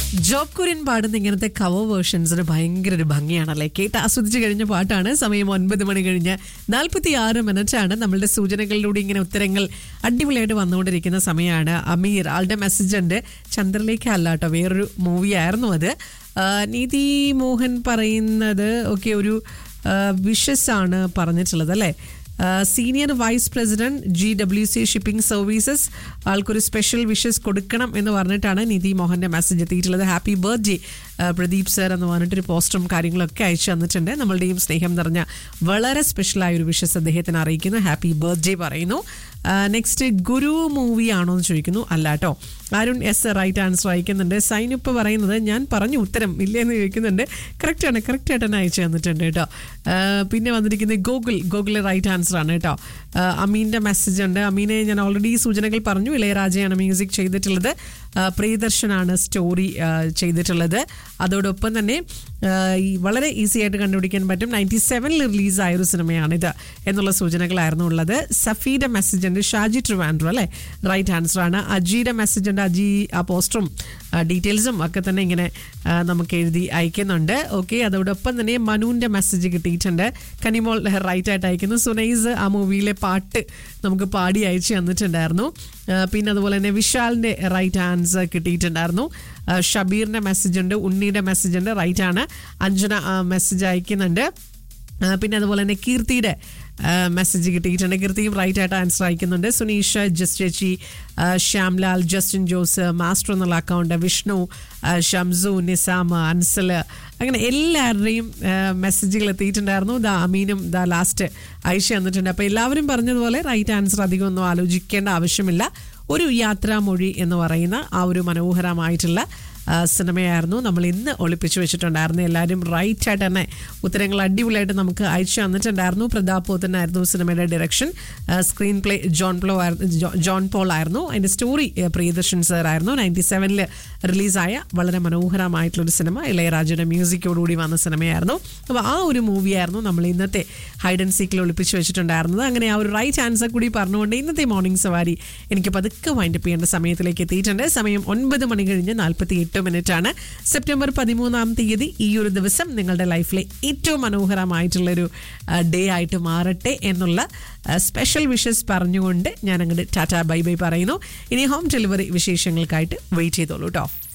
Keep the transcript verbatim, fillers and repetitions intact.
Job Kurian പാടുന്ന ഇങ്ങനത്തെ cover വേർഷൻസിന് ഭയങ്കര ഒരു ഭംഗിയാണല്ലേ. കേട്ട് ആസ്വദിച്ച് കഴിഞ്ഞ പാട്ടാണ്. സമയം ഒൻപത് മണി കഴിഞ്ഞ് നാൽപ്പത്തി ആറ് മിനിറ്റ് ആണ്. നമ്മളുടെ സൂചനകളിലൂടെ ഇങ്ങനെ ഉത്തരങ്ങൾ അടിപൊളിയായിട്ട് വന്നുകൊണ്ടിരിക്കുന്ന സമയമാണ്. അമീർ ആളുടെ മെസ്സേജ് ഉണ്ട്. ചന്ദ്രലേഖ അല്ല കേട്ടോ, വേറൊരു മൂവി ആയിരുന്നു അത്. നീതി മോഹൻ പറയുന്നത് ഓക്കെ ഒരു വിഷസ് ആണ് പറഞ്ഞിട്ടുള്ളത് അല്ലേ. Senior vice president G W C shipping services ആൾക്കൊരു സ്പെഷ്യൽ വിഷസ് കൊടുക്കണം എന്ന് പറഞ്ഞിട്ടാണ് നിധി മോഹൻ്റെ മെസ്സേജ് എത്തിയിട്ടുള്ളത്. ഹാപ്പി ബർത്ത്ഡേ പ്രദീപ് സർ എന്ന് പറഞ്ഞിട്ടൊരു പോസ്റ്ററും കാര്യങ്ങളൊക്കെ അയച്ചു തന്നിട്ടുണ്ട്. നമ്മളുടെയും സ്നേഹം നിറഞ്ഞ വളരെ സ്പെഷ്യലായ ഒരു വിഷസ് അദ്ദേഹത്തിന് അറിയിക്കുന്നു. ഹാപ്പി ബർത്ത്ഡേ പറയുന്നു. നെക്സ്റ്റ് ഗുരു മൂവി ആണോ എന്ന് ചോദിക്കുന്നു. അല്ല കേട്ടോ. അരുൺ എസ് റൈറ്റ് ആൻസർ അയക്കുന്നുണ്ട്. സൈനുപ്പ് പറയുന്നത് ഞാൻ പറഞ്ഞു ഉത്തരം ഇല്ലെന്ന് ചോദിക്കുന്നുണ്ട്. കറക്റ്റാണ്, കറക്റ്റായിട്ട് തന്നെ അയച്ചു തന്നിട്ടുണ്ട് കേട്ടോ. പിന്നെ വന്നിരിക്കുന്നത് ഗോകുൽ ഗോകുൽ റൈറ്റ് ആൻസർ ആണ് കേട്ടോ. അമീൻ്റെ മെസ്സേജ് ഉണ്ട്. അമീനെ ഞാൻ ഓൾറെഡി സൂചനകൾ പറഞ്ഞു. ഇളയരാജയാണ് മ്യൂസിക് ചെയ്തിട്ടുള്ളത്. പ്രിയദർശനാണ് സ്റ്റോറി ചെയ്തിട്ടുള്ളത്. അതോടൊപ്പം തന്നെ ഈ വളരെ ഈസി ആയിട്ട് കണ്ടുപിടിക്കാൻ പറ്റും. നയൻറ്റി സെവനിൽ റിലീസായ ഒരു സിനിമയാണിത് എന്നുള്ള സൂചനകളായിരുന്നു ഉള്ളത്. സഫീയുടെ മെസ്സേജ് ഉണ്ട്. ഷാജി ട്രിവാൻഡ്രോ അല്ലേ, റൈറ്റ് ആൻസർ ആണ്. അജിയുടെ മെസ്സേജ് ഉണ്ട്. അജി ആ പോസ്റ്ററും ഡീറ്റെയിൽസും ഒക്കെ തന്നെ ഇങ്ങനെ നമുക്ക് എഴുതി അയക്കുന്നുണ്ട്. ഓക്കെ, അതോടൊപ്പം തന്നെ മനുവിൻ്റെ മെസ്സേജ് കിട്ടിയിട്ടുണ്ട്. കനിമോൾ റൈറ്റ് ആയിട്ട് അയക്കുന്നു. സുനൈസ് ആ മൂവിയിലെ പാട്ട് നമുക്ക് പാടി അയച്ചു തന്നിട്ടുണ്ടായിരുന്നു. പിന്നെ അതുപോലെ തന്നെ വിശാലിൻ്റെ റൈറ്റ് ആൻസർ കിട്ടിയിട്ടുണ്ടായിരുന്നു. ഷബീറിൻ്റെ മെസ്സേജ് ഉണ്ട്. ഉണ്ണിയുടെ മെസ്സേജ് ഉണ്ട്, റൈറ്റ് ആണ്. അഞ്ജന മെസ്സേജ് അയക്കുന്നുണ്ട്. പിന്നെ അതുപോലെ തന്നെ കീർത്തിയുടെ മെസ്സേജ് കിട്ടിയിട്ടുണ്ട്. കീർത്തിയും റൈറ്റ് ആയിട്ട് ആൻസർ അയക്കുന്നുണ്ട്. സുനീഷ്, ജസ്റ്റ് ചേച്ചി, ശ്യാംലാൽ, ജസ്റ്റിൻ ജോസ്, മാസ്റ്റർ എന്നുള്ള അക്കൗണ്ട്, വിഷ്ണു, ഷംസു, നിസാം, അൻസൽ, അങ്ങനെ എല്ലാവരുടെയും മെസ്സേജുകൾ എത്തിയിട്ടുണ്ടായിരുന്നു. ദാ അമീനും ദാ ലാസ്റ്റ് അയച്ചു തന്നിട്ടുണ്ട്. അപ്പോൾ എല്ലാവരും പറഞ്ഞതുപോലെ റൈറ്റ് ആൻസർ അധികം ഒന്നും ആലോചിക്കേണ്ട ആവശ്യമില്ല. ഒരു യാത്രാമൊഴി എന്ന് പറയുന്ന ആ ഒരു മനോഹരമായിട്ടുള്ള സിനിമയായിരുന്നു നമ്മൾ ഇന്ന് ഒളിപ്പിച്ചു വെച്ചിട്ടുണ്ടായിരുന്നു. എല്ലാവരും റൈറ്റ് ആയിട്ട് തന്നെ ഉത്തരങ്ങൾ അടിപൊളിയായിട്ട് നമുക്ക് അയച്ചു തന്നിട്ടുണ്ടായിരുന്നു. പ്രതാപ് പോത്തനായിരുന്നു സിനിമയുടെ direction. Screen play John plough John Paul ആയിരുന്നു. അതിൻ്റെ സ്റ്റോറി പ്രിയദർശൻ സർ ആയിരുന്നു. നയൻറ്റി സെവനിൽ റിലീസായ വളരെ മനോഹരമായിട്ടുള്ളൊരു സിനിമ. ഇളയരാജയുടെ മ്യൂസിക്കോടുകൂടി വന്ന സിനിമയായിരുന്നു. അപ്പോൾ ആ ഒരു മൂവിയായിരുന്നു നമ്മൾ ഇന്നത്തെ ഹൈഡ് ആൻഡ് സീക്കിൽ ഒളിപ്പിച്ചു വെച്ചിട്ടുണ്ടായിരുന്നത്. അങ്ങനെ ആ ഒരു റൈറ്റ് ആൻസർ കൂടി പറഞ്ഞുകൊണ്ട് ഇന്നത്തെ മോർണിംഗ് സവാരി എനിക്ക് പതുക്കെ വൈൻഡപ്പ് ചെയ്യേണ്ട സമയത്തിലേക്ക് എത്തിയിട്ടുണ്ട്. സമയം ഒൻപത് മണി കഴിഞ്ഞ് നാൽപ്പത്തി എട്ട് മിനിറ്റ് ആണ്. സെപ്റ്റംബർ പതിമൂന്നാം തീയതി ഈ ഒരു ദിവസം നിങ്ങളുടെ ലൈഫിലെ ഏറ്റവും മനോഹരമായിട്ടുള്ളൊരു ഡേ ആയിട്ട് മാറട്ടെ എന്നുള്ള സ്പെഷ്യൽ വിഷസ് പറഞ്ഞുകൊണ്ട് ഞാൻ അങ്ങോട്ട് ടാറ്റാ ബൈ ബൈ പറയുന്നു. ഇനി ഹോം ഡെലിവറി വിശേഷങ്ങൾക്കായിട്ട് വെയിറ്റ് ചെയ്തോളൂ കേട്ടോ.